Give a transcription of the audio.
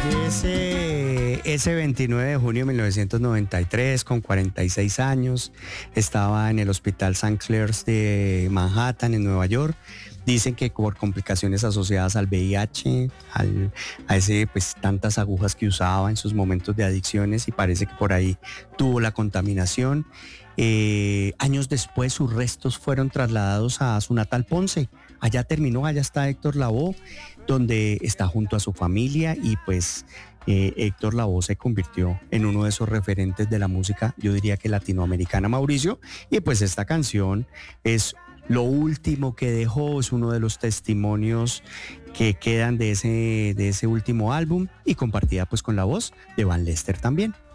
Ese 29 de junio de 1993, con 46 años, estaba en el Hospital St. Clair's de Manhattan, en Nueva York. Dicen que por complicaciones asociadas al VIH, a ese, pues, tantas agujas que usaba en sus momentos de adicciones, y parece que por ahí tuvo la contaminación. Años después sus restos fueron trasladados a su natal Ponce. Allá terminó, allá está Héctor Lavoe, donde está junto a su familia, y pues Héctor Lavoe se convirtió en uno de esos referentes de la música, yo diría que latinoamericana, Mauricio, y pues esta canción es lo último que dejó, es uno de los testimonios que quedan de ese último álbum, y compartida pues con la voz de Van Lester también.